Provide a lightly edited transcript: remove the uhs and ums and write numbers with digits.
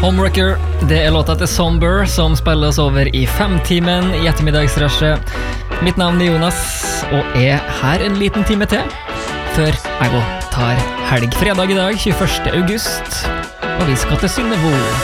Homewrecker, det låta til Somber som spilles over i 5-timen i ettermiddagsrushet. Mitt navn Jonas, og her en liten time til, før jeg tar helg fredag i dag, 21. august, og vi skal til Synnevo.